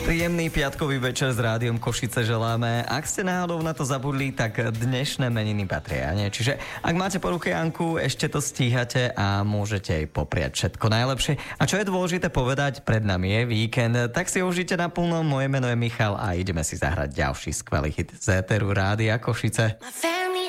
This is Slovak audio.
Príjemný piatkový večer s Rádiom Košice želáme. Ak ste náhodou na to zabudli, tak dnešné meniny patria, nie? Čiže ak máte po ruke Janku, ešte to stíhate a môžete jej popriať všetko najlepšie. A čo je dôležité povedať, pred nami je víkend, tak si užite naplno. Moje meno je Michal a ideme si zahrať ďalší skvelý hit z éteru Rádia Košice.